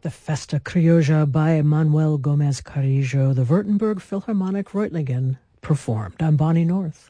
the Festa Criolla by Manuel Gomez Carrillo, the Württemberg Philharmonic Reutlingen, performed on Bonnie North.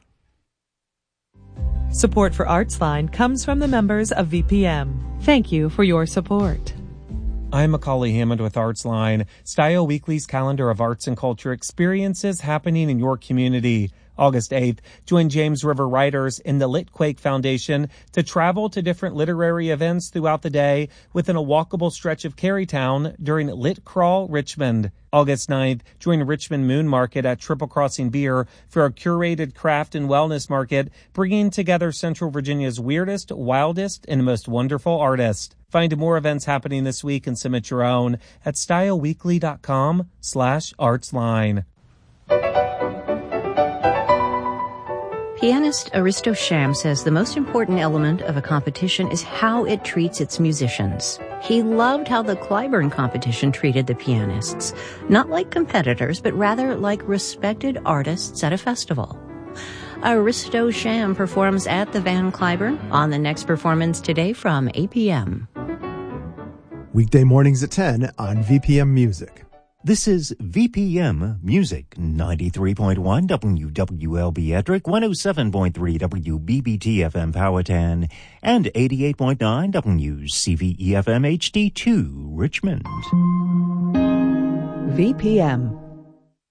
Support for Artsline comes from the members of VPM. Thank you for your support. I'm Macaulay Hammond with Artsline, Style Weekly's calendar of arts and culture experiences happening in your community. August 8th, join James River writers in the Litquake Foundation to travel to different literary events throughout the day within a walkable stretch of Carytown during Lit Crawl Richmond. August 9th, join Richmond Moon Market at Triple Crossing Beer for a curated craft and wellness market, bringing together Central Virginia's weirdest, wildest, and most wonderful artists. Find more events happening this week and submit your own at styleweekly.com/artsline. Pianist Aristo Sham says the most important element of a competition is how it treats its musicians. He loved how the Clyburn competition treated the pianists, not like competitors, but rather like respected artists at a festival. Aristo Sham performs at the Van Cliburn on the next performance today from 8 p.m. Weekday mornings at 10 on VPM Music. This is VPM Music, 93.1 WWLB Ettrick, 107.3 WBBT FM Powhatan, and 88.9 WCVE FM HD2 Richmond. VPM.